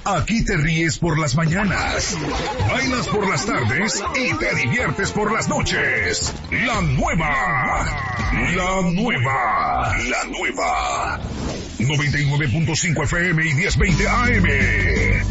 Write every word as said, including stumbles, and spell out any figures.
Aquí te ríes por las mañanas, bailas por las tardes y te diviertes por las noches. La nueva, la nueva, la nueva. noventa y nueve punto cinco F M y diez veinte A M.